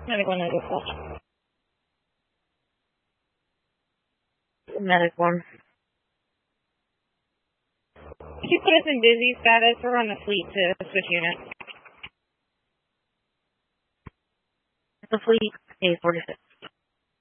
Medic 1 is Medic 1. If you put us in busy status, we're on the fleet to switch unit. The fleet, A46.